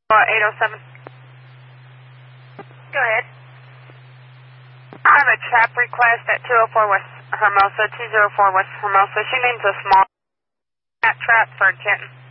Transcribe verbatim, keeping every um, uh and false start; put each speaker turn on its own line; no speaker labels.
Uh, eight oh seven.
Go ahead.
I have a trap request at two oh four West Hermosa, two oh four West Hermosa. She needs a small cat trap for a kitten.